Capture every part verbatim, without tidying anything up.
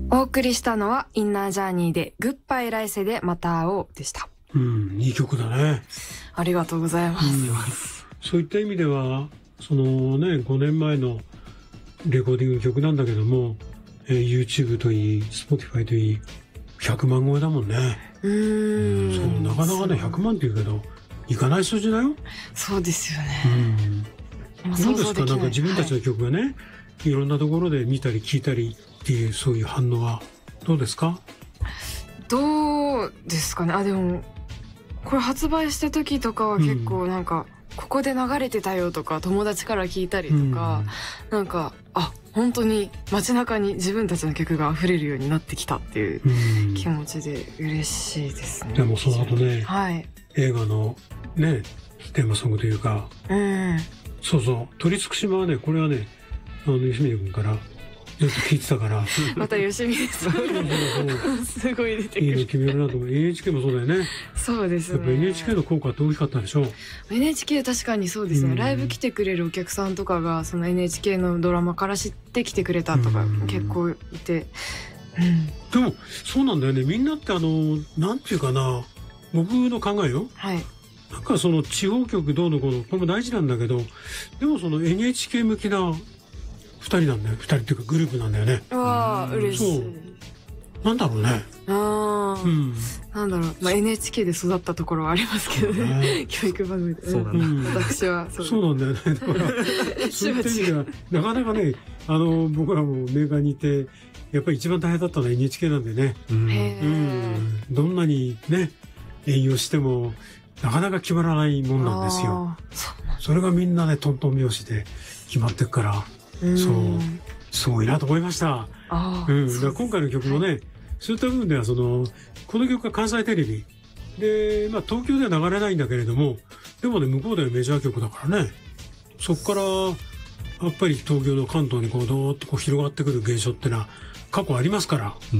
お送りしたのはインナージャーニーでグッバイ来世でまた会おうでした。 うん、いい曲だね。 ありがとうございます、うん、 そういった意味ではそのねごねんまえのレコーディングの曲なんだけども、えー、YouTube といい Spotify といいひゃくまん超えだもんね。 うーん、 そうなかなかねひゃくまんって言うけどいかない数字だよ。 そうですよね。 うん、どうですか、なんか自分たちの曲がね、はい、いろんなところで見たり聞いたりっていうそういう反応はどうですか？ どうですかね。あ、でもこれ発売した時とかは結構なんか、うん、ここで流れてたよとか友達から聞いたりとか、うん、なんかあ本当に街中に自分たちの曲が溢れるようになってきたっていう気持ちで嬉しいですね。 でもその後ね、 はい、 映画のねテーマソングというか、 うん、 そうそう「取り尽くしま」はねこれはねあの吉見君からずっと聞いてたからまた吉見さんすごい出てくる。 いいの決めるなと思う。 エヌエイチケー もそうだよね。 そうですね。 やっぱ エヌエイチケー の効果って大きかったでしょ。 エヌエイチケー 確かにそうですね、うん、ライブ来てくれるお客さんとかがその エヌエイチケー のドラマから知ってきてくれたとか結構いて、 うん、でもそうなんだよね。みんなってあのなんていうかな、僕の考えよ、 はい、 なんかその地方局どうのこうのこれも大事なんだけど、でもその エヌエイチケー 向きなふたりなんだよ。ふたりっていうかグループなんだよね。 わあ嬉しい。 そうなんだろうね。 ああ、うん、なんだろう、まあ、エヌエイチケー で育ったところはありますけどね、ね教育番組で。 そうなんだ、 うん、私はそう、 そうなんだよね。だからそういった意味ではなかなかね、あの僕らもメーカーにいてやっぱり一番大変だったのは エヌエイチケー なんでね、うん、うん、どんなにね営業してもなかなか決まらないもんなんですよ。それがみんなねトントン拍子で決まっていくから、うん、そうすごいなと思いました。 あ、 うん、だから今回の曲もね、はい、そういった部分ではそのこの曲が関西テレビで、まあ、東京では流れないんだけれどもでもね向こうではメジャー曲だからね、そこからやっぱり東京の関東にこうどーっとこう広がってくる現象ってのは過去ありますから、うん、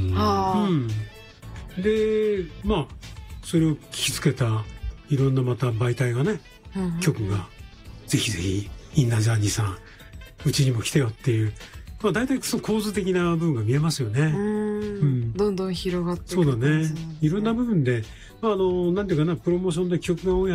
うん、でまあそれを聞きつけたいろんなまた媒体がね、うんうんうん、曲がぜひぜひインナージャーニーさんうちにも来てよっていう、まあ、大体その構図的な部分が見えますよね。 うん、うん、どんどん広がっていく、 そうだね。いろんな部分で、まあ、あのなんていうかなプロモーションで曲がオンエア